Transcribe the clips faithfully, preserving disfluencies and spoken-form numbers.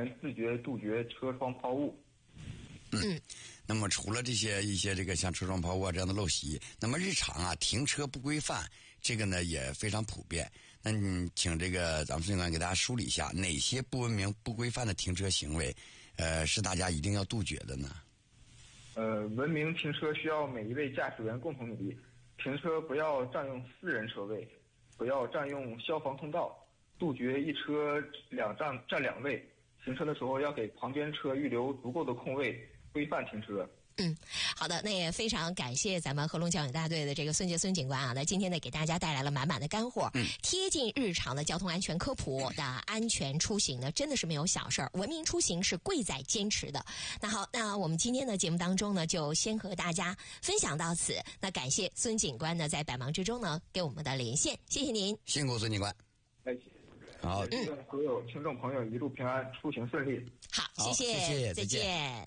员自觉杜绝车窗抛物。 嗯，那么除了这些一些这个像车窗抛物啊这样的陋习，那么日常啊停车不规范，这个呢也非常普遍。那你请这个咱们孙警官给大家梳理一下，哪些不文明不规范的停车行为，呃，是大家一定要杜绝的呢？ 呃，文明停车需要每一位驾驶员共同努力。停车不要占用私人车位，不要占用消防通道，杜绝一车两占占两位。停车的时候要给旁边车预留足够的空位，规范停车。 嗯，好的，那也非常感谢咱们和龙交警大队的这个孙杰孙警官啊，那今天呢给大家带来了满满的干货，嗯，贴近日常的交通安全科普的安全出行呢，真的是没有小事儿，文明出行是贵在坚持的。那好，那我们今天的节目当中呢，就先和大家分享到此。那感谢孙警官呢在百忙之中呢给我们的连线，谢谢您， 辛苦孙警官。 哎，好，祝所有听众朋友一路平安，出行顺利。 好，谢谢， 谢谢， 再见。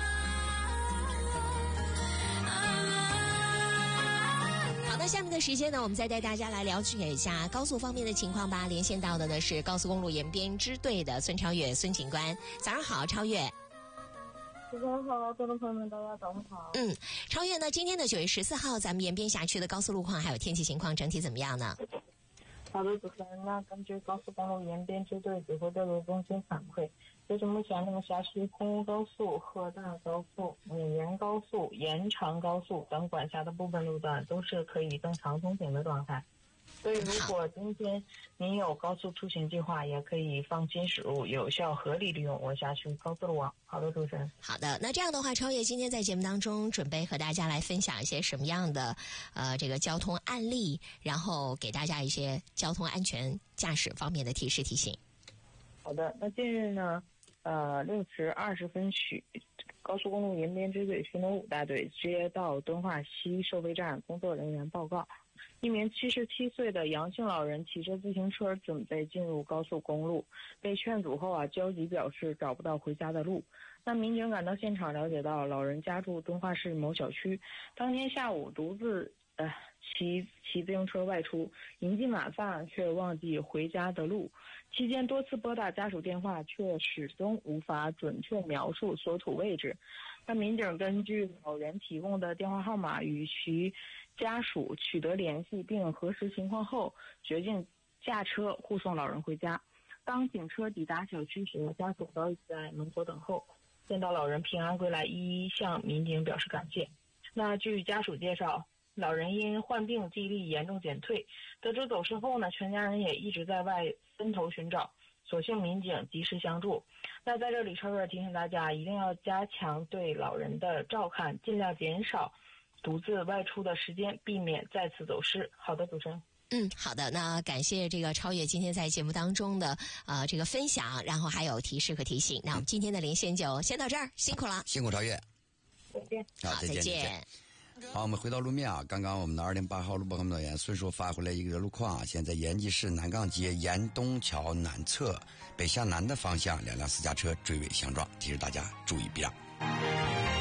好，那下面的时间呢，我们再带大家来了解一下高速方面的情况吧。连线到的呢是高速公路延边支队的孙超越孙警官，早上好，超越。 早上好，观众朋友们，大家早上好。 嗯，超越呢，今天的九月十四号，咱们延边辖区的高速路况还有天气情况整体怎么样呢？ 好的，主持人，那根据高速公路延边支队指挥调度中心反馈，截至目前，那么辖区空污高速、河大高速、闽延高速、延长高速等管辖的部分路段都是可以正常通行的状态。所以，如果今天您有高速出行计划，也可以放心驶入，有效合理利用我辖区高速路网。好的，主持人。 好的，那这样的话，超越今天在节目当中准备和大家来分享一些什么样的呃这个交通案例，然后给大家一些交通安全驾驶方面的提示提醒。 好的，那近日呢，呃，六时二十分许，高速公路延边支队巡逻五大队接到敦化西收费站工作人员报告。一名七十七岁的杨姓老人骑着自行车准备进入高速公路，被劝阻后啊，焦急表示找不到回家的路。那民警赶到现场了解到，老人家住敦化市某小区，当天下午独自呃骑骑自行车外出，迎进晚饭却忘记回家的路。期间多次拨打家属电话，却始终无法准确描述所处位置。那民警根据老人提供的电话号码与其家属取得联系，并核实情况后，决定驾车护送老人回家。当警车抵达小区时，家属早已在门口等候。见到老人平安归来，一一向民警表示感谢。那据家属介绍，老人因患病记忆力严重减退，得知走失后呢，全家人也一直在外分头寻找，所幸民警及时相助。那在这里超越提醒大家，一定要加强对老人的照看，尽量减少独自外出的时间，避免再次走失。好的，主持人。 嗯，好的，那感谢这个超越今天在节目当中的呃这个分享，然后还有提示和提醒。那我们今天的连线就先到这儿，辛苦了， 辛苦超越， 再见。 好，再见。 再见。 好，我们回到路面啊，刚刚我们的二零八号路报工作人员孙叔发回来一个路况啊，现在延吉市南岗街延东桥南侧北向南的方向，两辆私家车追尾相撞，提示大家注意避让。